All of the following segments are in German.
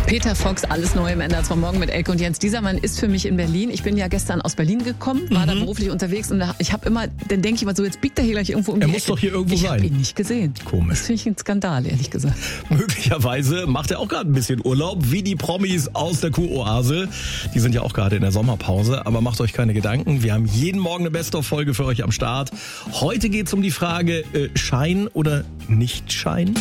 Peter Fox, alles Neue im NDR 2 Morgen mit Elke und Jens. Dieser Mann ist für mich in Berlin. Ich bin ja gestern aus Berlin gekommen, war da beruflich unterwegs und ich habe immer, dann denke ich immer so, jetzt biegt er hier gleich irgendwo um die Ecke. Er muss doch hier irgendwo sein. Ich habe ihn nicht gesehen. Komisch. Das finde ich ein Skandal, ehrlich gesagt. Möglicherweise macht er auch gerade ein bisschen Urlaub, wie die Promis aus der Kuroase. Die sind ja auch gerade in der Sommerpause, aber macht euch keine Gedanken. Wir haben jeden Morgen eine Best-of-Folge für euch am Start. Heute geht es um die Frage, Schein oder Nicht-Schein?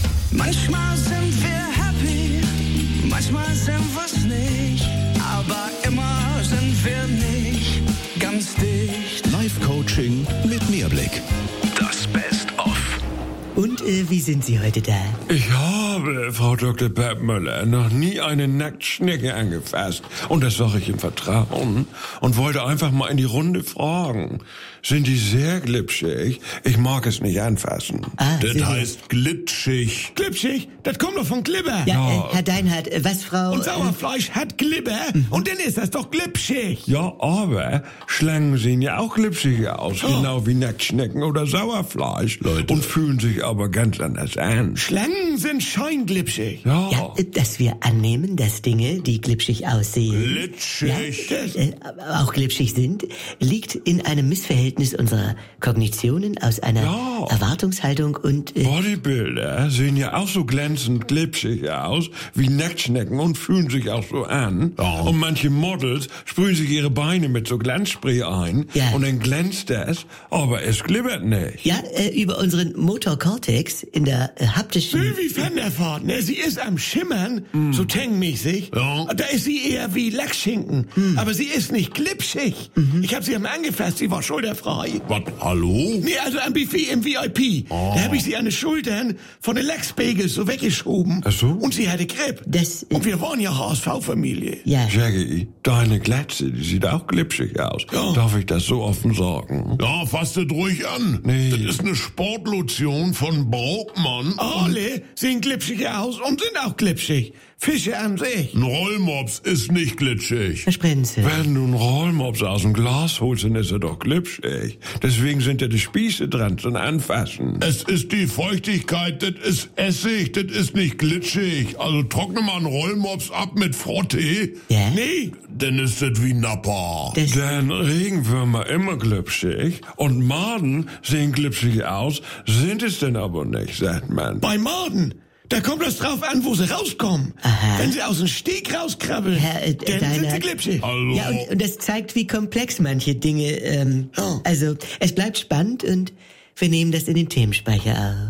Manchmal sind wir happy, manchmal sind wir's nicht, aber immer sind wir nicht ganz dicht. Live-Coaching mit Mehrblick. Das Best-of. Und wie sind Sie heute da? Ich habe, Frau Dr. Bergmüller, noch nie eine Nacktschnecke angefasst. Und das sage ich im Vertrauen. Und wollte einfach mal in die Runde fragen. Sind die sehr glitschig? Ich mag es nicht anfassen. Das heißt glitschig. Glitschig? Das kommt doch von Glibber. Ja, Herr Deinhardt, was Frau... Und Sauerfleisch hat Glibber und dann ist das doch glitschig. Ja, aber Schlangen sehen ja auch glitschig aus. Genau wie Nacktschnecken oder Sauerfleisch. Leute. Und fühlen sich aber ganz anders an. Schlangen sind scheinglitschig. Ja, dass wir annehmen, dass Dinge, die glitschig aussehen... Glitschig. auch glitschig sind, liegt in einem Missverhältnis unserer Kognitionen aus einer Erwartungshaltung und... Bodybuilder sehen ja auch so glänzend glitschig aus wie Nacktschnecken und fühlen sich auch so an. Ja. Und manche Models sprühen sich ihre Beine mit so Glanzspray ein und dann glänzt das, aber es glibbert nicht. Ja, über unseren Motorkortex in der haptischen... Wie Fenderfahrt, ne? Sie ist am Schimmern, so tangmäßig. Ja. Da ist sie eher wie Lachsschinken. Aber sie ist nicht glitschig. Ich habe sie einmal angefasst, sie war schulterfrei. Was, hallo? Nee, also am Buffet im VIP. Da habe ich sie an den Schultern von den Lachsbagels so weggeschoben. Ach so? Und sie hatte Grip. Und wir waren ja HSV-Familie. Ja. Jackie, deine Glatze, die sieht auch glitschig aus. Ja. Darf ich das so offen sagen? Ja, fasst das ruhig an. Nee. Das ist eine Sportlotion von Braukmann. Alle sehen glitschig aus und sind auch glitschig. Fische an sich. Ein Rollmops ist nicht glitschig. Herr Sprenzel. Wenn du einen Rollmops aus dem Glas holst, dann ist er doch glitschig. Deswegen sind ja die Spieße dran zum Anfassen. Es ist die Feuchtigkeit, das ist Essig, das ist nicht glitschig. Also trockne mal einen Rollmops ab mit Frottee. Ja? Nee, Dann ist das wie Nappa. Denn Regenwürmer immer glitschig und Maden sehen glitschig aus, sind es denn aber nicht, sagt man. bei Maden. Da kommt es drauf an, wo sie rauskommen. Aha. Wenn sie aus dem Steg rauskrabbeln, Herr, dann sind sie Deinhardt. glitschig. Also, Ja, und das zeigt, wie komplex manche Dinge... Ja. Also, es bleibt spannend und wir nehmen das in den Themenspeicher auf.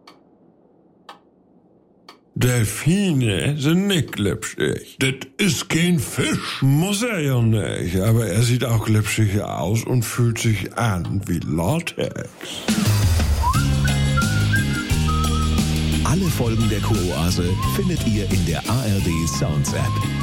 Delfine sind nicht glitschig. das ist kein Fisch. Muss er ja nicht, aber er sieht auch glitschig aus und fühlt sich an wie Latex. Alle Folgen der Kuroase findet ihr in der ARD Sounds App.